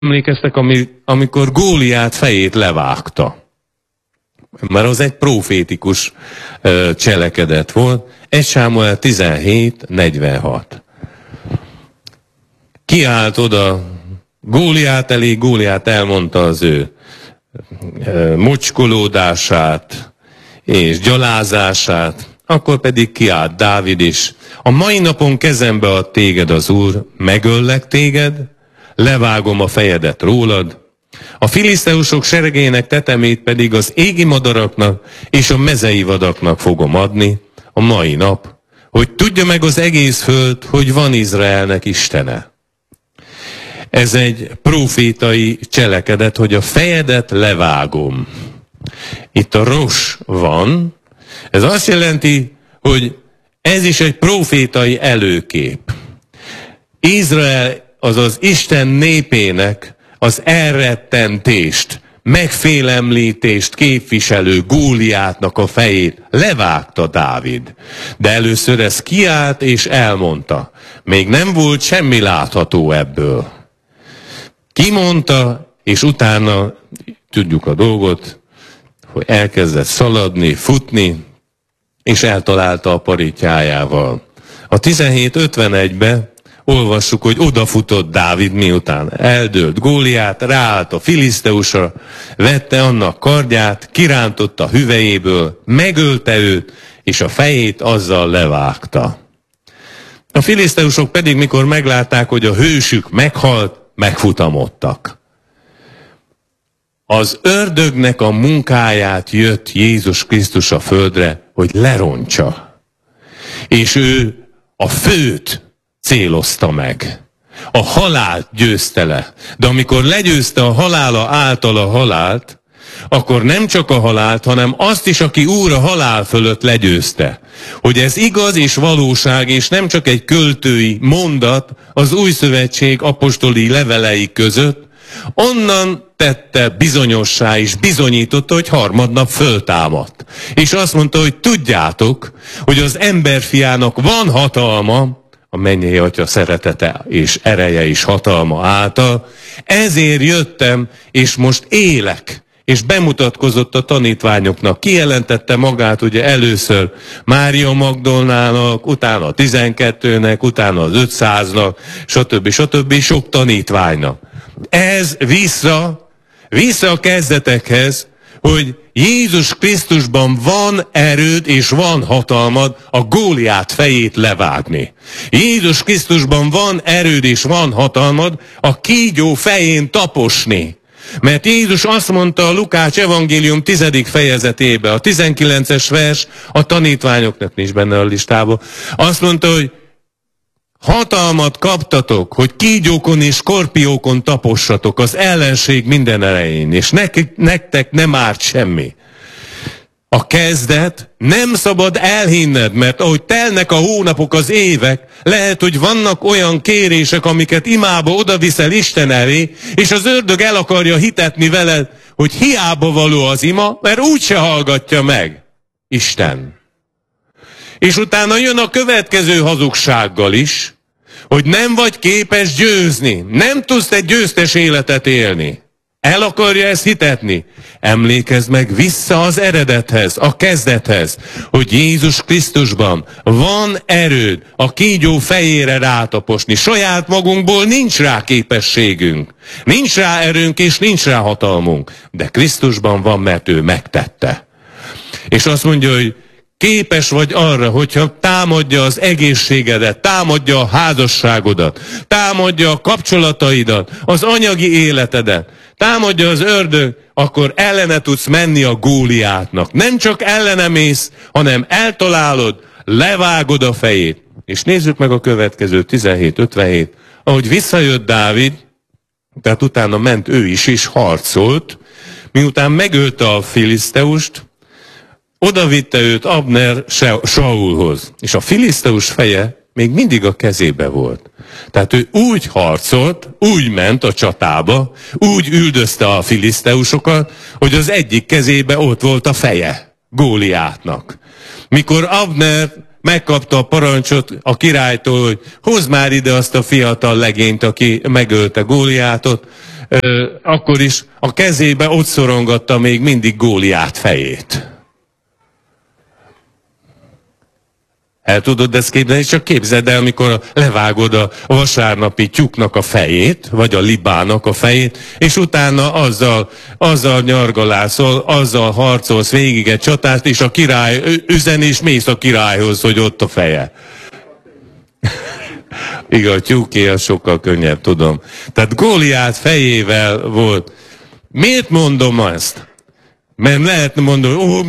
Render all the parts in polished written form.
Emlékeztek, amikor Góliát fejét levágta. Mert az egy profétikus cselekedet volt. 1 Sámuel 17:46. Kiállt oda Góliát elé, Góliát elmondta az ő mocskolódását és gyalázását, akkor pedig kiállt Dávid is. A mai napon kezembe ad téged az Úr, megöllek téged, levágom a fejedet rólad, a filiszteusok seregének tetemét pedig az égi madaraknak és a mezei vadaknak fogom adni a mai nap, hogy tudja meg az egész föld, hogy van Izraelnek Istene. Ez egy profétai cselekedet, hogy a fejedet levágom. Itt a ros van. Ez azt jelenti, hogy ez is egy profétai előkép. Izrael, azaz Isten népének az elrettentést, megfélemlítést képviselő Góliátnak a fejét levágta Dávid. De először ez kiállt és elmondta. Még nem volt semmi látható ebből. Kimondta, és utána tudjuk a dolgot, hogy elkezdett szaladni, futni, és eltalálta a paritjájával. A 17:51-ben olvassuk, hogy odafutott Dávid, miután eldőlt Góliát, ráállt a filiszteusra, vette annak kardját, kirántotta hüvelyéből, megölte őt, és a fejét azzal levágta. A filiszteusok pedig, mikor meglátták, hogy a hősük meghalt, megfutamodtak. Az ördögnek a munkáját jött Jézus Krisztus a földre, hogy lerontsa. És ő a főt célozta meg. A halált győzte le. De amikor legyőzte a halála által a halált, akkor nem csak a halált, hanem azt is, aki Úr a halál fölött legyőzte. Hogy ez igaz és valóság, és nem csak egy költői mondat az Új Szövetség apostoli levelei között, onnan tette bizonyossá és bizonyította, hogy harmadnap föltámadt. És azt mondta, hogy tudjátok, hogy az emberfiának van hatalma, a mennyei Atya szeretete és ereje és hatalma által, ezért jöttem, és most élek. És bemutatkozott a tanítványoknak, kijelentette magát ugye először Mária Magdolnának, utána a 12-nek, utána az 500-nak, stb. Sok tanítványnak. Ez vissza a kezdetekhez, hogy Jézus Krisztusban van erőd és van hatalmad a Góliát fejét levágni. Jézus Krisztusban van erőd és van hatalmad a kígyó fején taposni. Mert Jézus azt mondta a Lukács evangélium 10. fejezetébe, a 19. vers, a tanítványoknak nincs benne a listában, azt mondta, hogy hatalmat kaptatok, hogy kígyókon és skorpiókon tapossatok az ellenség minden erején, és nektek nem árt semmi. A kezdet nem szabad elhinned, mert ahogy telnek a hónapok, az évek, lehet, hogy vannak olyan kérések, amiket imába odaviszel Isten elé, és az ördög el akarja hitetni veled, hogy hiába való az ima, mert úgyse hallgatja meg Isten. És utána jön a következő hazugsággal is, hogy nem vagy képes győzni, nem tudsz egy győztes életet élni. El akarja ezt hitetni. Emlékezz meg vissza az eredethez, a kezdethez, hogy Jézus Krisztusban van erőd a kígyó fejére rátaposni. Saját magunkból nincs rá képességünk. Nincs rá erőnk és nincs rá hatalmunk. De Krisztusban van, mert ő megtette. És azt mondja, hogy képes vagy arra, hogyha támadja az egészségedet, támadja a házasságodat, támadja a kapcsolataidat, az anyagi életedet, támadja az ördög, akkor ellene tudsz menni a Góliátnak. Nem csak ellene mész, hanem eltalálod, levágod a fejét. És nézzük meg a következő 17:57. Ahogy visszajött Dávid, tehát utána ment ő is, és harcolt, miután megölte a filiszteust, odavitte őt Abner Saulhoz. És a filiszteus feje még mindig a kezébe volt. Tehát ő úgy harcolt, úgy ment a csatába, úgy üldözte a filiszteusokat, hogy az egyik kezébe ott volt a feje Góliátnak. Mikor Abner megkapta a parancsot a királytól, hogy hozd már ide azt a fiatal legényt, aki megölte Góliátot, akkor is a kezébe ott szorongatta még mindig Góliát fejét. El tudod ezt képzelni? Csak képzeld el, amikor levágod a vasárnapi tyúknak a fejét, vagy a libának a fejét, és utána azzal nyargalászol, azzal harcolsz végig egy csatást, és a király üzen, és mész a királyhoz, hogy ott a feje. Igen, a tyúké az sokkal könnyebb, tudom. Tehát Góliát fejével volt. Miért mondom ezt? Mert lehetne mondani,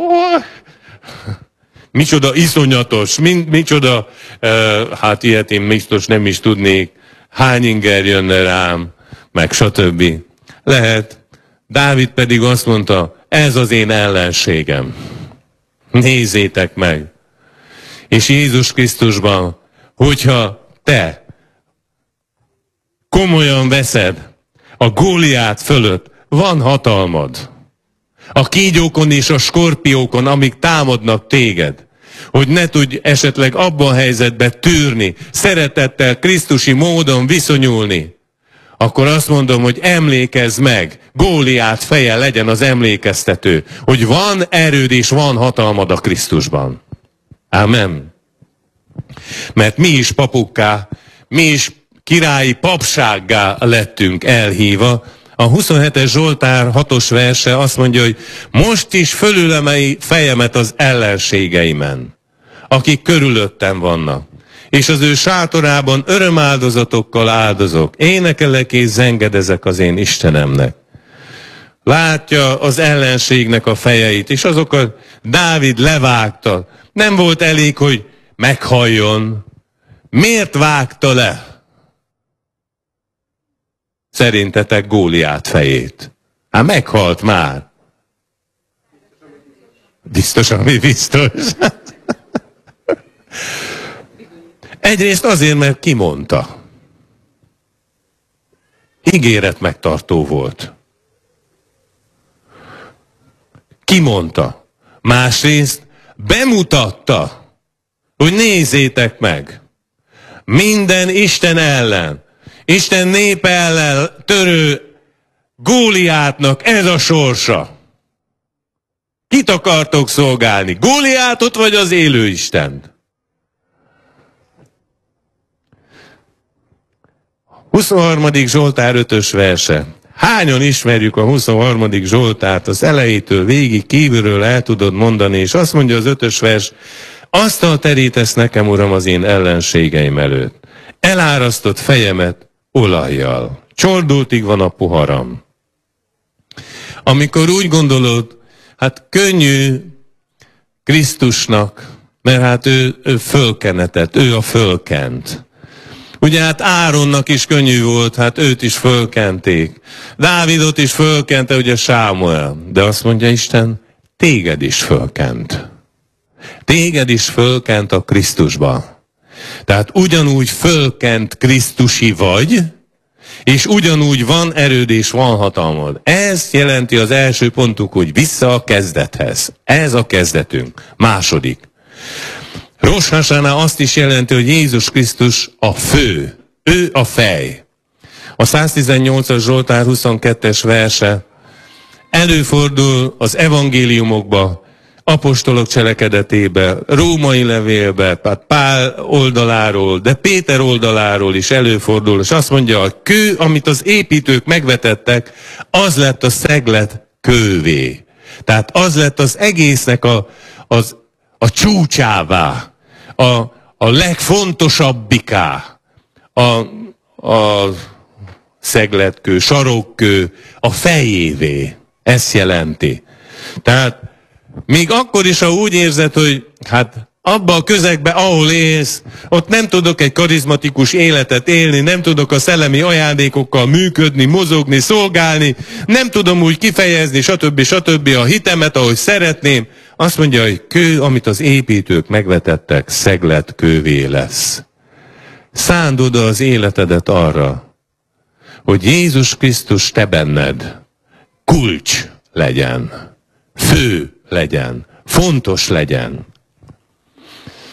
micsoda iszonyatos, micsoda, hát ilyet én biztos nem is tudnék, hány inger jönne rám, meg stb. Lehet. Dávid pedig azt mondta, ez az én ellenségem. Nézzétek meg. És Jézus Krisztusban, hogyha te komolyan veszed a Góliát fölött, van hatalmad. A kígyókon és a skorpiókon, amik támadnak téged, hogy ne tudj esetleg abban a helyzetben tűrni, szeretettel, krisztusi módon viszonyulni, akkor azt mondom, hogy emlékezz meg, Góliát feje legyen az emlékeztető, hogy van erőd és van hatalmad a Krisztusban. Ámen. Mert mi is papukká, mi is királyi papsággá lettünk elhívva. A 27-es Zsoltár 6-os verse azt mondja, hogy most is fölülemei fejemet az ellenségeimen, akik körülöttem vannak, és az ő sátorában örömáldozatokkal áldozok, énekelek és zengedezek az én Istenemnek. Látja az ellenségnek a fejeit, és azokat Dávid levágta. Nem volt elég, hogy meghalljon. Miért vágta le? Szerintetek Góliát fejét? Hát meghalt már. Biztos, ami biztos. Egyrészt azért, mert kimondta. Ígéret megtartó volt. Kimondta. Másrészt bemutatta, hogy nézzétek meg. Minden Isten ellen, Isten népe ellen törő Góliátnak ez a sorsa. Kit akartok szolgálni? Góliátot vagy az élő Istent? 23. Zsoltár 5-ös verse. Hányan ismerjük a 23. Zsoltárt, az elejétől végig kívülről el tudod mondani, és azt mondja az 5-ös vers, asztal terítesz nekem, Uram, az én ellenségeim előtt. Elárasztott fejemet olajjal. Csordultig van a poharam. Amikor úgy gondolod, hát könnyű Krisztusnak, mert hát ő fölkenetett, ő a fölkent. Ugye hát Áronnak is könnyű volt, hát őt is fölkenték. Dávidot is fölkente, ugye Sámuel. De azt mondja Isten, téged is fölkent. Téged is fölkent a Krisztusba. Tehát ugyanúgy fölkent Krisztusi vagy, és ugyanúgy van erőd és van hatalmad. Ez jelenti az első pontunk, hogy vissza a kezdethez. Ez a kezdetünk. Második. Rosh Hashanah azt is jelenti, hogy Jézus Krisztus a fő. Ő a fej. A 118-as Zsoltár 22-es verse előfordul az evangéliumokba, apostolok cselekedetébe, római levélbe, Pál oldaláról, de Péter oldaláról is előfordul, és azt mondja, a kő, amit az építők megvetettek, az lett a szeglet kővé. Tehát az lett az egésznek a csúcsává, a legfontosabbiká, a szegletkő, sarokkő, a fejévé. Ezt jelenti. Tehát még akkor is, ha úgy érzed, hogy hát abba a közegbe, ahol élsz, ott nem tudok egy karizmatikus életet élni, nem tudok a szellemi ajándékokkal működni, mozogni, szolgálni, nem tudom úgy kifejezni, stb. A hitemet, ahogy szeretném. Azt mondja, hogy kő, amit az építők megvetettek, szegletkővé lesz. Szánd oda az életedet arra, hogy Jézus Krisztus te benned kulcs legyen, fő legyen, fontos legyen.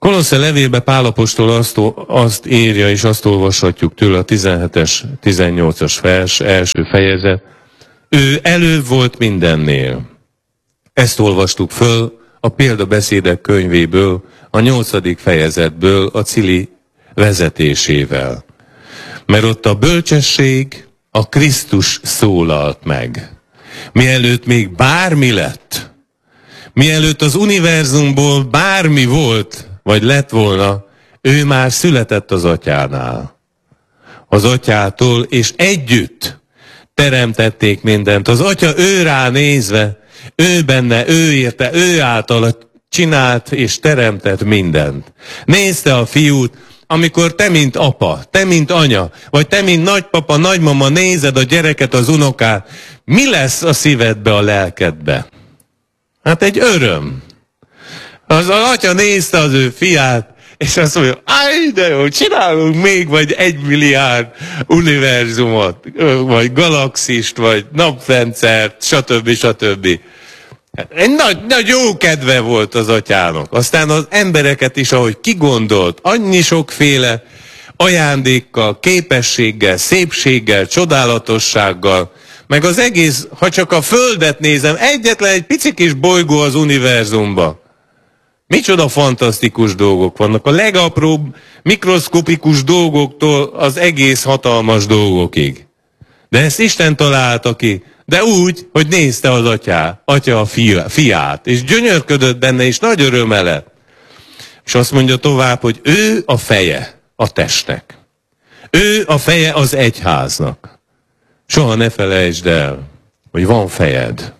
Kolosse levélbe Pál apostol azt írja, és azt olvashatjuk tőle a 17-es, 18-as vers, első fejezet. Ő előbb volt mindennél. Ezt olvastuk föl a példabeszédek könyvéből, a 8. fejezetből, a Cili vezetésével. Mert ott a bölcsesség, a Krisztus szólalt meg. Mielőtt még bármi lett, mielőtt az univerzumból bármi volt, vagy lett volna, ő már született az atyánál. Az atyától, és együtt teremtették mindent. Az atya ő rá nézve, ő benne, ő érte, ő által csinált és teremtett mindent. Nézte a fiút, amikor te, mint apa, te, mint anya, vagy te, mint nagypapa, nagymama nézed a gyereket, az unokát, mi lesz a szívedbe, a lelkedbe? Hát egy öröm. Az atya nézte az ő fiát, és azt mondja, áj, de jó, csinálunk még vagy 1 milliárd univerzumot, vagy galaxist, vagy naprendszert, stb. Egy nagy jó kedve volt az atyának. Aztán az embereket is, ahogy kigondolt, annyi sokféle ajándékkal, képességgel, szépséggel, csodálatossággal, meg az egész, ha csak a Földet nézem, egyetlen egy pici kis bolygó az univerzumban. Micsoda fantasztikus dolgok vannak. A legapróbb mikroszkopikus dolgoktól az egész hatalmas dolgokig. De ezt Isten találta ki. De úgy, hogy nézte az atya a fiát, és gyönyörködött benne, és nagy öröme lett. És azt mondja tovább, hogy ő a feje a testnek. Ő a feje az egyháznak. Soha ne felejtsd el, hogy van fejed.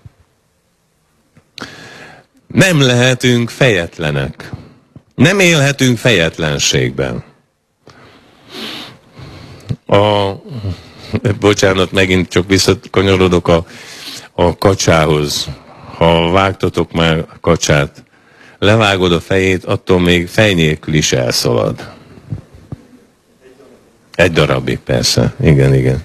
Nem lehetünk fejetlenek. Nem élhetünk fejetlenségben. Bocsánat, megint csak visszakanyarodok a kacsához. Ha vágtatok már a kacsát, levágod a fejét, attól még fej nélkül is elszalad. Egy darabig, persze. Igen.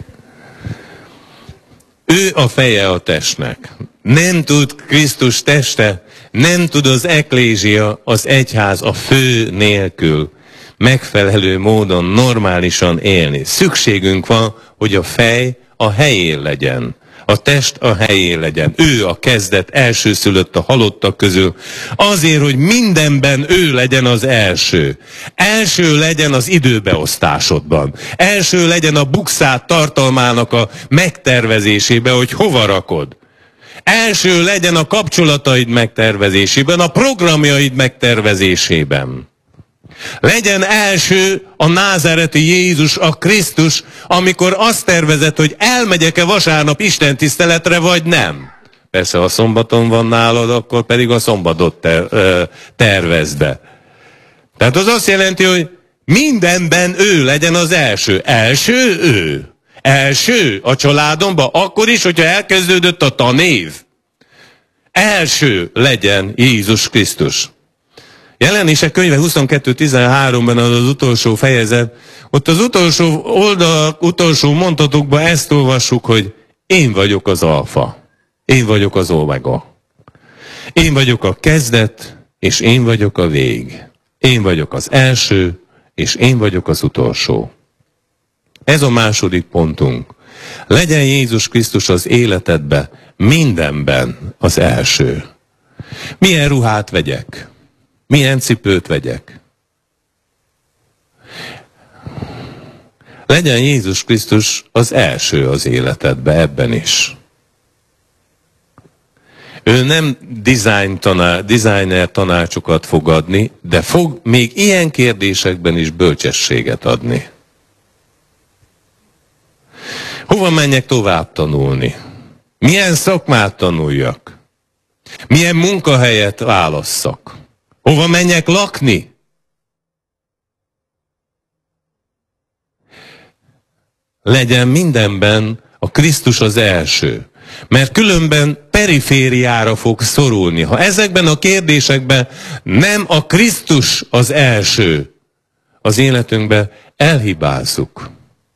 Ő a feje a testnek. Nem tud Krisztus teste, nem tud az eklézsia, az egyház a fő nélkül megfelelő módon, normálisan élni. Szükségünk van, hogy a fej a helyén legyen. A test a helyén legyen. Ő a kezdet, elsőszülött a halottak közül. Azért, hogy mindenben ő legyen az első. Első legyen az időbeosztásodban. Első legyen a bukszát tartalmának a megtervezésében, hogy hova rakod. Első legyen a kapcsolataid megtervezésében, a programjaid megtervezésében. Legyen első a názáreti Jézus, a Krisztus, amikor azt tervezett, hogy elmegyek-e vasárnap istentiszteletre, vagy nem. Persze, ha szombaton van nálad, akkor pedig a szombatot tervezd be. Tehát az azt jelenti, hogy mindenben ő legyen az első. Első ő. Első a családomban, akkor is, hogyha elkezdődött a tanév. Első legyen Jézus Krisztus. Jelenések könyve 22.13-ban az utolsó fejezet, ott az utolsó oldalak, utolsó mondatokban ezt olvassuk, hogy én vagyok az alfa, én vagyok az omega. Én vagyok a kezdet, és én vagyok a vég. Én vagyok az első, és én vagyok az utolsó. Ez a második pontunk. Legyen Jézus Krisztus az életedbe, mindenben az első. Milyen ruhát vegyek? Milyen cipőt vegyek? Legyen Jézus Krisztus az első az életedbe, ebben is. Ő nem designer tanácsokat fog adni, de fog még ilyen kérdésekben is bölcsességet adni. Hova menjek tovább tanulni? Milyen szakmát tanuljak? Milyen munkahelyet válasszak? Hova menjek lakni? Legyen mindenben a Krisztus az első. Mert különben perifériára fog szorulni. Ha ezekben a kérdésekben nem a Krisztus az első az életünkben, elhibázzuk.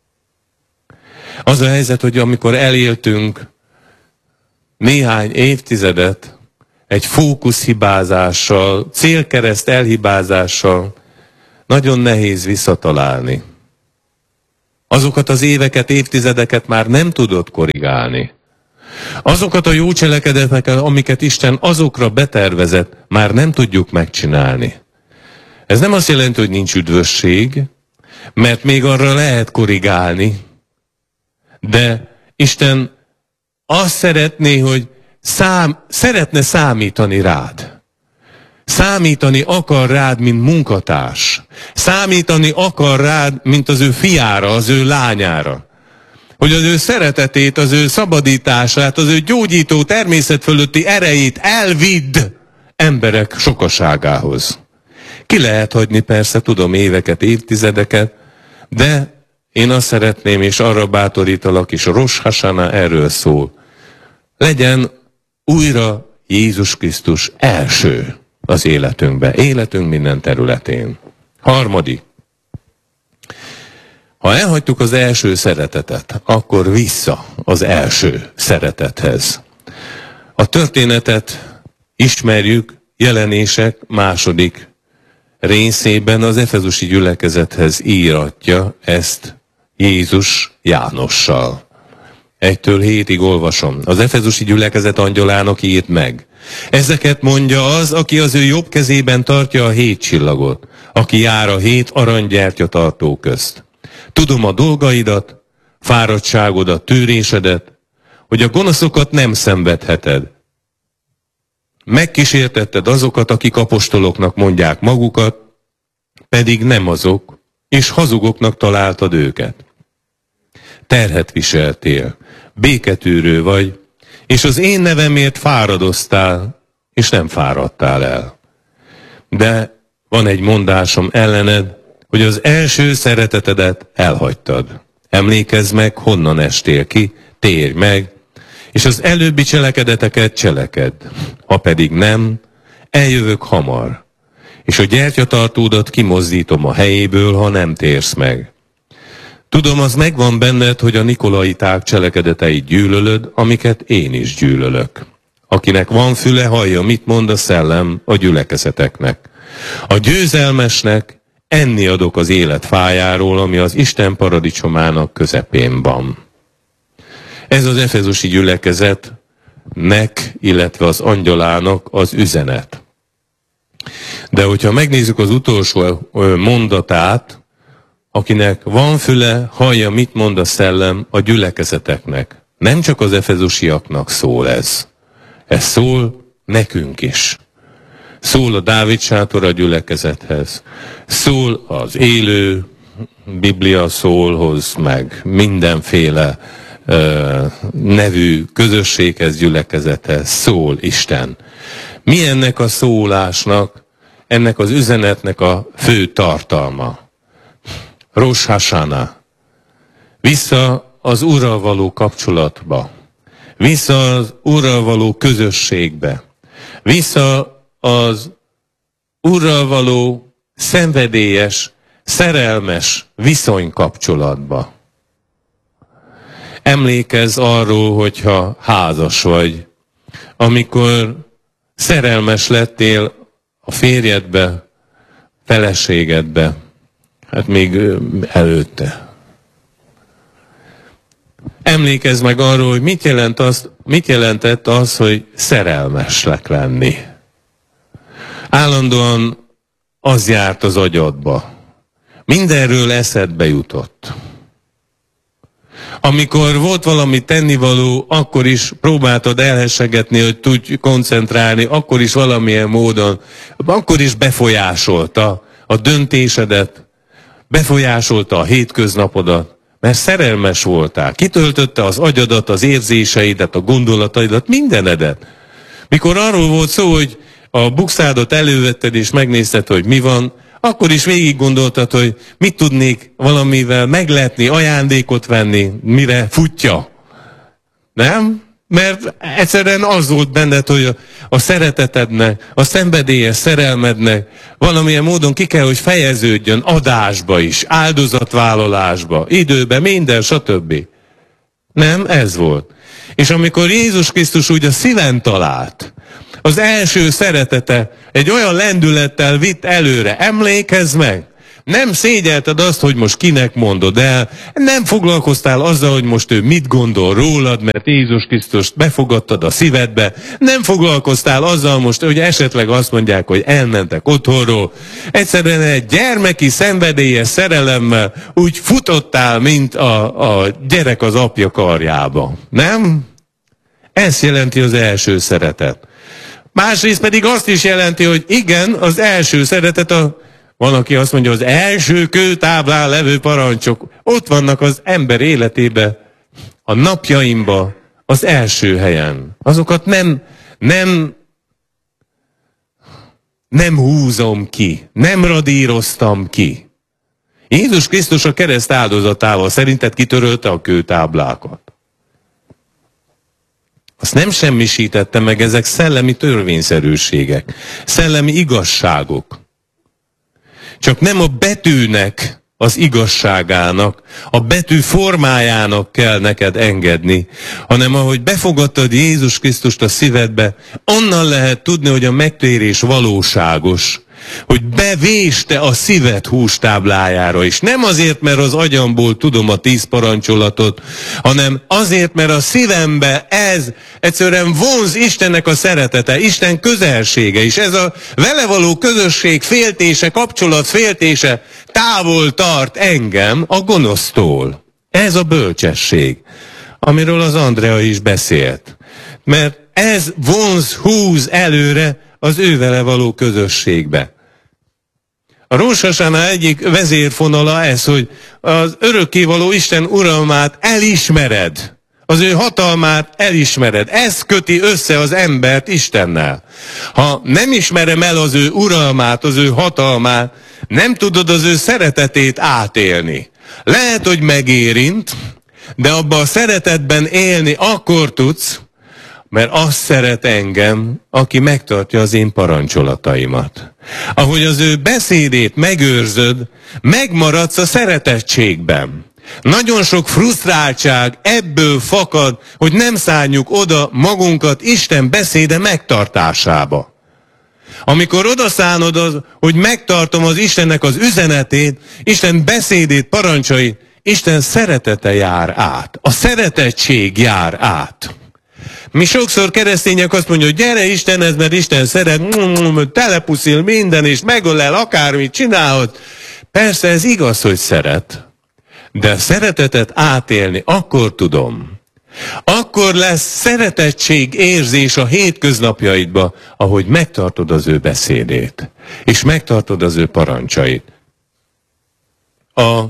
Az a helyzet, hogy amikor eléltünk néhány évtizedet egy fókuszhibázással, célkereszt elhibázással nagyon nehéz visszatalálni. Azokat az éveket, évtizedeket már nem tudod korrigálni. Azokat a jó cselekedeteket, amiket Isten azokra betervezett, már nem tudjuk megcsinálni. Ez nem azt jelenti, hogy nincs üdvösség, mert még arra lehet korrigálni, de Isten azt szeretné, hogy szeretne számítani rád. Számítani akar rád, mint munkatárs. Számítani akar rád, mint az ő fiára, az ő lányára. Hogy az ő szeretetét, az ő szabadítását, az ő gyógyító természet fölötti erejét elvidd emberek sokaságához. Ki lehet hagyni persze, tudom, éveket, évtizedeket, de én azt szeretném, és arra bátorítalak, és a Rosh Hashanah erről szól. Legyen újra Jézus Krisztus első az életünkben, életünk minden területén. Harmadik. Ha elhagytuk az első szeretetet, akkor vissza az első szeretethez. A történetet ismerjük, Jelenések második részében az efezusi gyülekezethez íratja ezt Jézus Jánossal. 1-7 olvasom. Az efezusi gyülekezet angyalának írt meg. Ezeket mondja az, aki az ő jobb kezében tartja a 7 csillagot, aki jár a 7 aranygyertya tartó közt. Tudom a dolgaidat, fáradtságodat, tűrésedet, hogy a gonoszokat nem szenvedheted. Megkísértetted azokat, akik apostoloknak mondják magukat, pedig nem azok, és hazugoknak találtad őket. Terhet viseltél, béketűrő vagy, és az én nevemért fáradoztál, és nem fáradtál el. De van egy mondásom ellened, hogy az első szeretetedet elhagytad. Emlékezz meg, honnan estél ki, térj meg, és az előbbi cselekedeteket cselekedd. Ha pedig nem, eljövök hamar, és a gyertyatartódat kimozdítom a helyéből, ha nem térsz meg. Tudom, az megvan benned, hogy a nikolaiták cselekedeteit gyűlölöd, amiket én is gyűlölök. Akinek van füle, hallja, mit mond a szellem a gyülekezeteknek. A győzelmesnek enni adok az élet fájáról, ami az Isten paradicsomának közepén van. Ez az efezusi gyülekezetnek, illetve az angyalának az üzenet. De hogyha megnézzük az utolsó mondatát, akinek van füle, hallja, mit mond a szellem a gyülekezeteknek. Nem csak az efezusiaknak szól ez. Ez szól nekünk is. Szól a Dávid sátora gyülekezethez. Szól az élő Biblia szólhoz, meg mindenféle nevű közösséghez, gyülekezethez. Szól Isten. Mi ennek a szólásnak, ennek az üzenetnek a fő tartalma? Rosh Hashanah. Vissza az Urral való kapcsolatba. Vissza az Urral való közösségbe. Vissza az Urral való szenvedélyes, szerelmes viszonykapcsolatba. Emlékezz arról, hogyha házas vagy, amikor szerelmes lettél a férjedbe, feleségedbe, hát még előtte. Emlékezz meg arról, hogy mit jelentett az, hogy szerelmesnek lenni. Állandóan az járt az agyadba. Mindenről eszedbe jutott. Amikor volt valami tennivaló, akkor is próbáltad elhessegetni, hogy tudj koncentrálni, akkor is valamilyen módon, akkor is befolyásolta a döntésedet, befolyásolta a hétköznapodat, mert szerelmes voltál. Kitöltötte az agyadat, az érzéseidet, a gondolataidat, mindenedet. Mikor arról volt szó, hogy a bukszádat elővetted és megnézted, hogy mi van, akkor is végig gondoltad, hogy mit tudnék valamivel megletni, ajándékot venni, mire futja. Nem? Mert egyszerűen az volt benned, hogy a szeretetednek, a szenvedélyes szerelmednek valamilyen módon ki kell, hogy fejeződjön adásba is, áldozatvállalásba, időbe, minden, stb. Nem? Ez volt. És amikor Jézus Krisztus úgy a szíven talált, Az első szeretete egy olyan lendülettel vitt előre. Emlékezz meg! Nem szégyelted azt, hogy most kinek mondod el, nem foglalkoztál azzal, hogy most ő mit gondol rólad, mert Jézus Krisztust befogadtad a szívedbe, nem foglalkoztál azzal most, hogy esetleg azt mondják, hogy elmentek otthonról. Egyszerűen egy gyermeki szenvedélyes szerelemmel úgy futottál, mint a gyerek az apja karjába. Nem? Ez jelenti az első szeretet. Másrészt pedig azt is jelenti, hogy igen, az első szeretet van, aki azt mondja, az első kőtáblán levő parancsok ott vannak az ember életébe, a napjaimba, az első helyen. Azokat nem húzom ki, nem radíroztam ki. Jézus Krisztus a kereszt áldozatával szerinted kitörölte a kőtáblákat. Azt nem semmisítette meg, ezek szellemi törvényszerűségek, szellemi igazságok. Csak nem a betűnek, az igazságának, a betű formájának kell neked engedni, hanem ahogy befogadtad Jézus Krisztust a szívedbe, onnan lehet tudni, hogy a megtérés valóságos, hogy bevéste a szíved hústáblájára is. Nem azért, mert az agyamból tudom a 10 parancsolatot, hanem azért, mert a szívembe ez egyszerűen vonz Istennek a szeretete, Isten közelsége is. Ez a vele való közösség féltése, kapcsolat féltése távol tart engem a gonosztól. Ez a bölcsesség, amiről az Andrea is beszélt. Mert ez húz előre az ő vele való közösségbe. A Rosh Hashanah egyik vezérfonala ez, hogy az örökkévaló Isten uralmát elismered. Az ő hatalmát elismered. Ez köti össze az embert Istennel. Ha nem ismerem el az ő uralmát, az ő hatalmát, nem tudod az ő szeretetét átélni. Lehet, hogy megérint, de abban a szeretetben élni akkor tudsz, mert azt szeret engem, aki megtartja az én parancsolataimat. Ahogy az ő beszédét megőrzöd, megmaradsz a szeretettségben. Nagyon sok frusztráltság ebből fakad, hogy nem szálljuk oda magunkat Isten beszéde megtartásába. Amikor odaszánod, hogy megtartom az Istennek az üzenetét, Isten beszédét, parancsait, Isten szeretete jár át. A szeretettség jár át. Mi sokszor keresztények azt mondjuk, hogy gyere Istenhez, mert Isten szeret, telepuszil minden, és megölel, akármit csinálod. Persze ez igaz, hogy szeret, de a szeretetet átélni akkor tudom. Akkor lesz szeretettség érzés a hétköznapjaidba, ahogy megtartod az ő beszédét, és megtartod az ő parancsait. A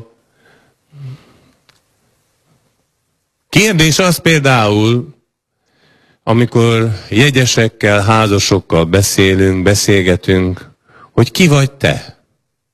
kérdés az például, amikor jegyesekkel, házasokkal beszélgetünk, hogy ki vagy te.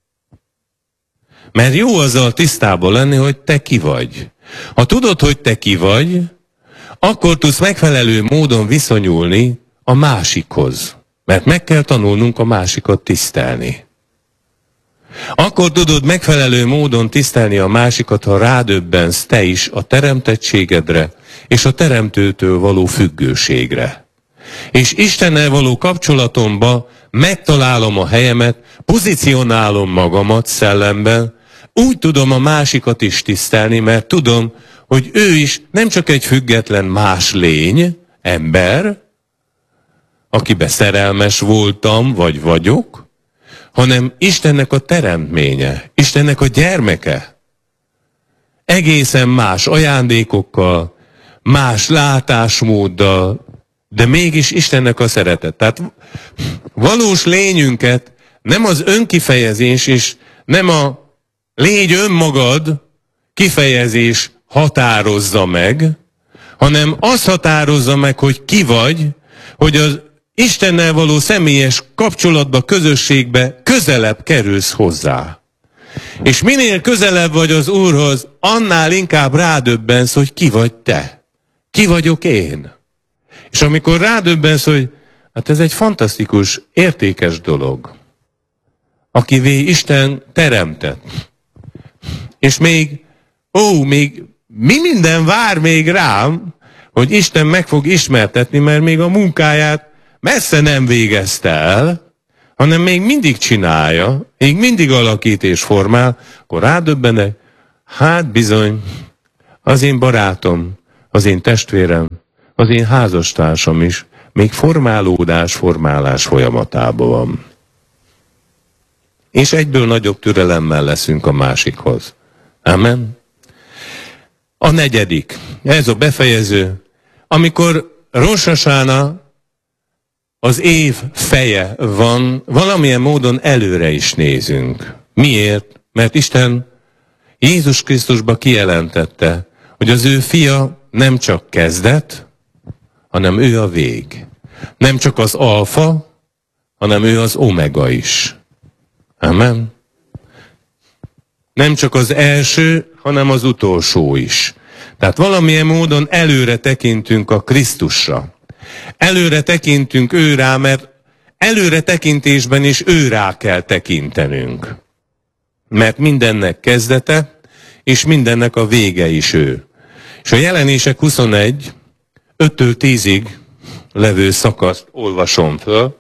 Mert jó azzal tisztában lenni, hogy te ki vagy. Ha tudod, hogy te ki vagy, akkor tudsz megfelelő módon viszonyulni a másikhoz. Mert meg kell tanulnunk a másikat tisztelni. Akkor tudod megfelelő módon tisztelni a másikat, ha rádöbbensz te is a teremtettségedre és a teremtőtől való függőségre. És Istennel való kapcsolatomba megtalálom a helyemet, pozícionálom magamat szellemben, úgy tudom a másikat is tisztelni, mert tudom, hogy ő is nem csak egy független más lény, ember, akibe szerelmes voltam, vagy vagyok, hanem Istennek a teremtménye, Istennek a gyermeke. Egészen más ajándékokkal, más látásmóddal, de mégis Istennek a szeretet. Tehát valós lényünket nem az önkifejezés és nem a légy önmagad kifejezés határozza meg, hanem az határozza meg, hogy ki vagy, hogy az Istennel való személyes kapcsolatba, közösségbe közelebb kerülsz hozzá. És minél közelebb vagy az Úrhoz, annál inkább rádöbbensz, hogy ki vagy te. Ki vagyok én. És amikor rádöbbensz, hogy hát ez egy fantasztikus, értékes dolog, akivé Isten teremtett. És még mi minden vár még rám, hogy Isten meg fog ismertetni, mert még a munkáját messze nem végezte el, hanem még mindig csinálja, még mindig alakít és formál, akkor rádöbbenek, hát bizony, az én barátom, az én testvérem, az én házastársam is még formálás folyamatában van. És egyből nagyobb türelemmel leszünk a másikhoz. Amen. A negyedik, ez a befejező, amikor Rosh Hashanah, az év feje van, valamilyen módon előre is nézünk. Miért? Mert Isten Jézus Krisztusba kijelentette, hogy az ő fia nem csak kezdet, hanem ő a vég. Nem csak az alfa, hanem ő az omega is. Amen. Nem csak az első, hanem az utolsó is. Tehát valamilyen módon előre tekintünk a Krisztusra. Előre tekintünk ő rá, mert előre tekintésben is ő rá kell tekintenünk. Mert mindennek kezdete, és mindennek a vége is ő. És a Jelenések 21, 5-től 10-ig levő szakaszt olvasom föl,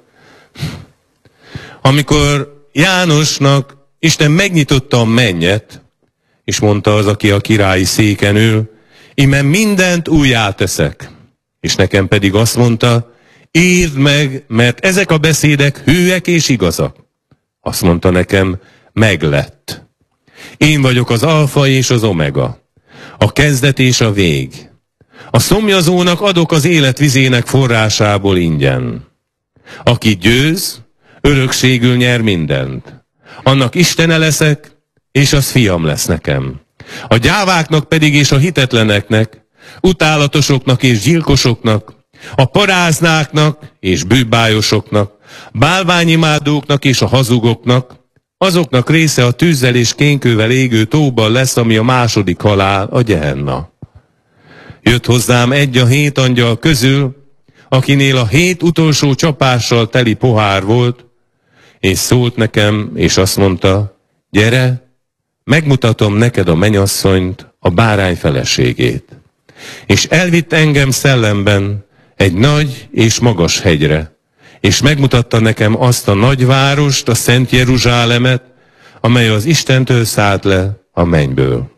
amikor Jánosnak Isten megnyitotta a mennyet, és mondta az, aki a királyi széken ül, íme mindent újjá teszek. És nekem pedig azt mondta, írd meg, mert ezek a beszédek hűek és igazak. Azt mondta nekem, meglett. Én vagyok az alfa és az omega, a kezdet és a vég. A szomjazónak adok az élet vizének forrásából ingyen. Aki győz, örökségül nyer mindent. Annak Istene leszek, és az fiam lesz nekem. A gyáváknak pedig és a hitetleneknek, utálatosoknak és gyilkosoknak, a paráznáknak és bűbájosoknak, bálványimádóknak és a hazugoknak, azoknak része a tűzzel és kénkővel égő tóban lesz, ami a második halál, a Gehenna. Jött hozzám egy a 7 angyal közül, akinél a 7 utolsó csapással teli pohár volt, és szólt nekem, és azt mondta, gyere, megmutatom neked a mennyasszonyt, a bárány feleségét. És elvitt engem szellemben egy nagy és magas hegyre, és megmutatta nekem azt a nagyvárost, a Szent Jeruzsálemet, amely az Istentől szállt le a mennyből.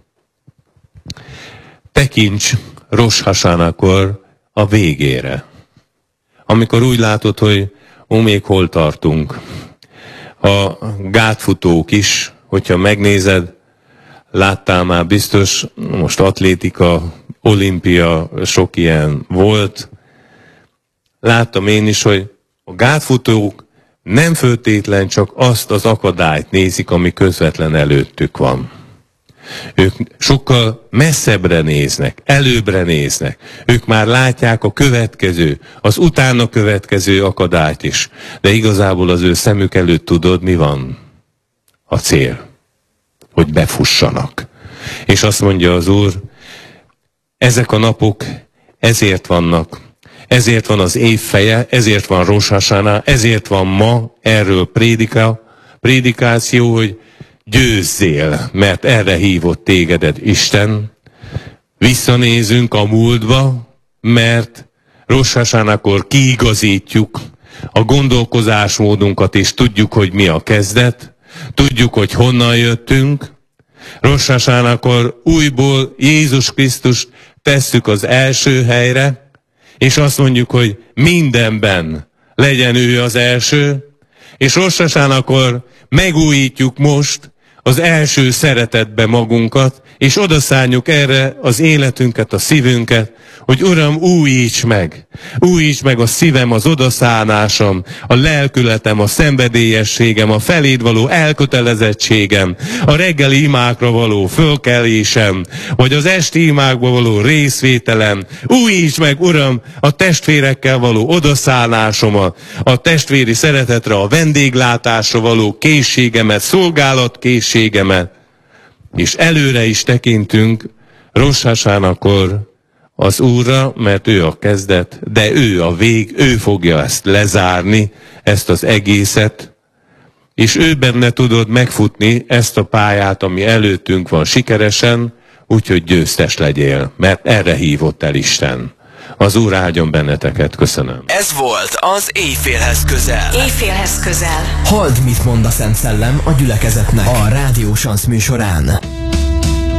Tekints Rosh Hashanah-kor a végére. Amikor úgy látod, hogy még hol tartunk. A gátfutók is, hogyha megnézed, láttál már biztos, most atlétika, olimpia, sok ilyen volt. Láttam én is, hogy a gátfutók nem föltétlen csak azt az akadályt nézik, ami közvetlen előttük van. Ők sokkal messzebbre néznek, előbbre néznek. Ők már látják a következő, az utána következő akadályt is. De igazából az ő szemük előtt tudod, mi van? A cél. Hogy befussanak. És azt mondja az Úr, ezek a napok ezért vannak. Ezért van az év feje, ezért van Rosh Hashanah, ezért van ma erről prédikáció, hogy győzzél, mert erre hívott tégedet Isten. Visszanézünk a múltba, mert Rosh Hashanah-kor kiigazítjuk a gondolkozásmódunkat, és tudjuk, hogy mi a kezdet, tudjuk, hogy honnan jöttünk. Rosh Hashanah-kor újból Jézus Krisztust tesszük az első helyre, és azt mondjuk, hogy mindenben legyen ő az első, és Rosh Hashanah-kor megújítjuk most az első szeretetbe magunkat, és odaszálljuk erre az életünket, a szívünket, hogy Uram, újíts meg a szívem, az odaszállnásom, a lelkületem, a szenvedélyességem, a feléd való elkötelezettségem, a reggeli imákra való fölkelésem, vagy az esti imákba való részvételem. Újíts meg, Uram, a testvérekkel való odaszállnásomat, a testvéri szeretetre, a vendéglátásra való készségemet, szolgálatkészségemet, és előre is tekintünk Rosh Hashanah-kor az Úrra, mert ő a kezdet, de ő a vég, ő fogja ezt lezárni, ezt az egészet, és ő benne tudod megfutni ezt a pályát, ami előttünk van sikeresen, úgyhogy győztes legyél, mert erre hívott el Isten. Az Úr áldjon benneteket, köszönöm. Ez volt az Éjfélhez közel. Éjfélhez közel. Halld, mit mond a Szent Szellem a gyülekezetnek a Rádió Sansz műsorán.